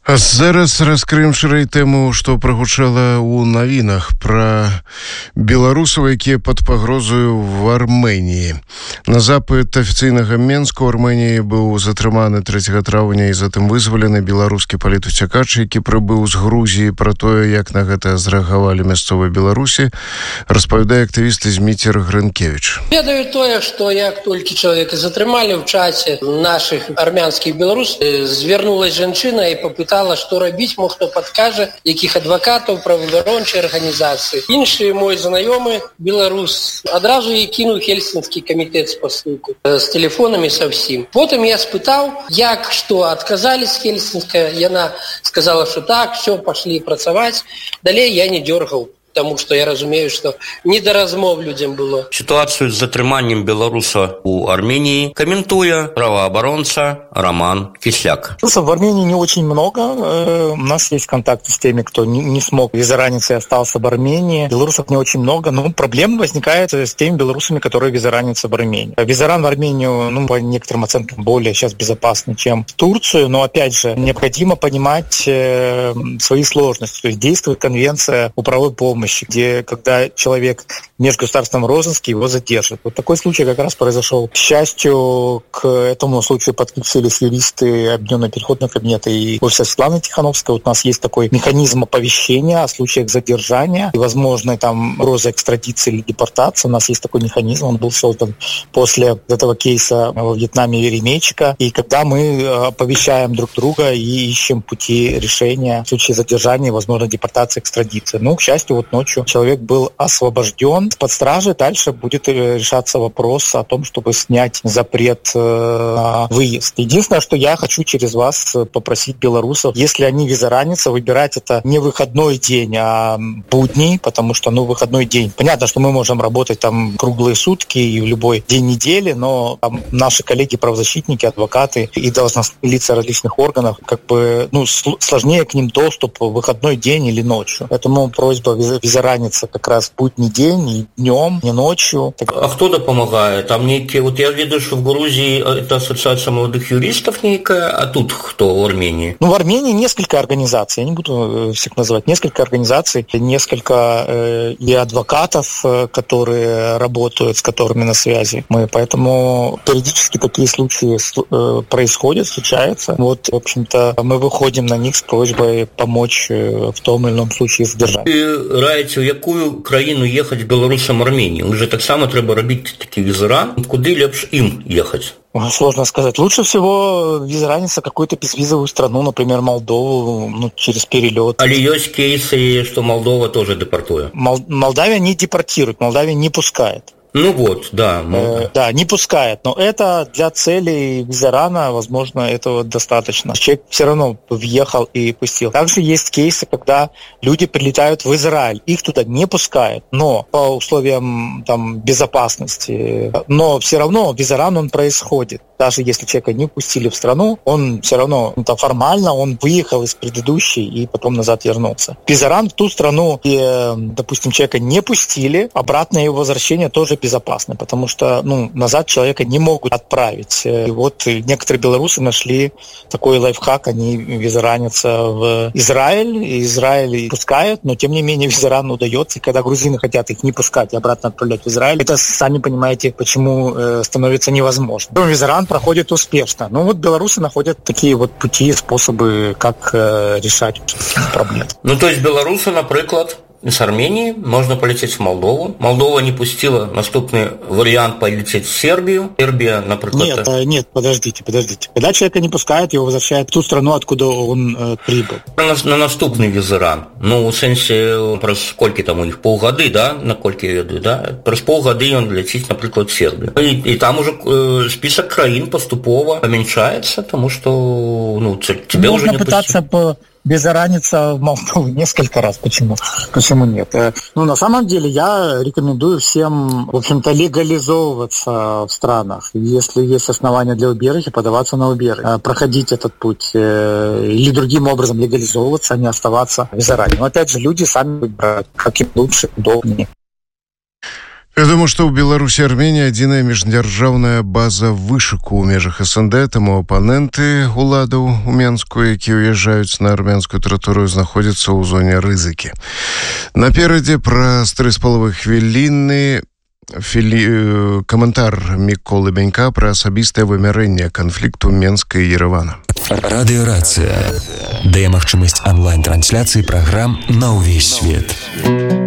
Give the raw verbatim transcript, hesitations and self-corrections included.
Зараз раскрыем шырэй тэму, што прагучала ў навінах пра беларусаў, якія пад пагрозаю в Арменіі. На запыт афіцыйнага Менска ў Арменіі быў затрыманы трэцяга траўня і затым вызвалены беларускі палітуцякач, які прыбыў з Грузіі. Пра тое, як на гэта зрэагавалі мясцовыя беларусі, распавядае актывіст Зміцер Грынкевіч. Ведаю тое, што як толькі чалавека затрымалі ў часе нашых армянскіх беларусаў, звярнулась жанчына і папытала, што рабіць, мо хто падкажа, якіх адвакатаў, праваабарончай арганізацыі. Іншы мой знаёмы, беларус, адразу і кінуў хельсінскі камітэт спасылку з тэлефонамі са ўсім. Потым я спытаў, як, што, адказалі з Хельсінска. Яна сказала, што так, все, пашлі працаваць. Далей я не дёргаў. Потому что я разумею, что не до размов людям было. Ситуацию с затриманием белоруса у Армении комментуя правооборонца Роман Кисляк. В Армении не очень много. У нас есть контакты с теми, кто не смог из-за разницы остался в Армении. Белорусов не очень много, но проблема возникает с теми белорусами, которые визаранятся в Армении. Визаран в Армению, ну, по некоторым оценкам, более сейчас безопасный, чем в Турцию, но, опять же, необходимо понимать свои сложности. То есть действует конвенция о правовой помощи, где, когда человек в межгосударственном розыске, его задержат. Вот такой случай как раз произошел. К счастью, к этому случаю подключились юристы Объединенного переходного кабинета и офиса Светланы Тихановской. Вот у нас есть такой механизм оповещения о случаях задержания и возможной там угрозы экстрадиции или депортации. У нас есть такой механизм, он был создан после этого кейса во Вьетнаме Веремейчика. И когда мы оповещаем друг друга и ищем пути решения в случае задержания, возможно, депортации, экстрадиции. Ну, к счастью, вот ночью человек был освобожден под стражей. Дальше будет решаться вопрос о том, чтобы снять запрет на выезд. Единственное, что я хочу через вас попросить белорусов, если они визаранятся, выбирать это не выходной день, а будни, потому что, ну, выходной день. Понятно, что мы можем работать там круглые сутки и в любой день недели, но там наши коллеги-правозащитники, адвокаты и должностные лица различных органов, как бы, ну, сложнее к ним доступ в выходной день или ночью. Поэтому просьба визараниться как раз в будний день, и днем, не ночью. А кто допомагает? Там некие, вот я видел, что в Грузии это ассоциация молодых юристов некая, а тут кто в Армении? Ну, в Армении несколько организаций, я не буду всех называть, несколько организаций, несколько э, и адвокатов, э, которые работают, с которыми на связи мы, поэтому периодически такие случаи э, происходят, случаются. Вот, в общем-то, мы выходим на них с просьбой помочь э, в том или ином случае задержать. Раіце, у якую краіну ехаць беларусам Армении? Уже так само трэба рабіць такі візаран. Куды лепш ім ехаць? Сложно сказать. Лучше всего визараниться какую-то безвизовую страну, например, Молдову, ну, через перелет. Але есть кейсы, что Молдова тоже депортует? Мол- Молдавия не депортирует, Молдавия не пускает. Ну вот, да. Э, да, не пускает. Но это для целей визарана, возможно, этого достаточно. Человек все равно въехал и пустил. Также есть кейсы, когда люди прилетают в Израиль. Их туда не пускают, но по условиям там, безопасности. Но все равно визаран он происходит. Даже если человека не пустили в страну, он все равно ну, формально он выехал из предыдущей и потом назад вернулся. Визаран в ту страну, где, допустим, человека не пустили, обратное его возвращение тоже безопасно, потому что ну, назад человека не могут отправить. И вот некоторые белорусы нашли такой лайфхак, они визаранятся в Израиль, и Израиль пускают, но тем не менее визаран удается, и когда грузины хотят их не пускать и обратно отправлять в Израиль, это, сами понимаете, почему э, становится невозможно. Визаран проходит успешно. Ну вот белорусы находят такие вот пути, способы, как э, решать проблемы. Ну то есть белорусы, например, с Армении можно полететь в Молдову. Молдова не пустила наступный вариант полететь в Сербию. Сербия, например... Нет, это... нет, подождите, подождите. Когда человека не пускают, его возвращают в ту страну, откуда он э, прибыл. На, на наступный визаран. Ну, в сенсе, про сколько там у них, полгоды, да, на кольки я веду, да? Про полгоды он летит, например, в Сербию. И, и там уже э, список краин поступово уменьшается, потому что, ну, тебе можно уже не пытаться по... Визараниться в Молдову несколько раз. Почему? Почему нет? Ну, на самом деле, я рекомендую всем, в общем-то, легализовываться в странах. Если есть основания для убежища, подаваться на убежище, проходить этот путь или другим образом легализовываться, а не оставаться в визаране. Но, опять же, люди сами выбирают, как им лучше, удобнее. Я думаю, што ў Беларусі Арменія адзіная міждзяржаўная база вышыку ў межах СНД, таму апаненты уладаў у Менску, якія ўязджаюць на армянскую тэрыторыю, знаходзяцца ў зоне рызыкі. Наперадзе праз тры з паловай хвіліны філі... каментар Міколы Бянька пра асабістае вымярэнне канфлікту Менска і Еревана. Радыёрацыя дае магчымасць онлайн-трансляцыі праграм на ўвесь свет.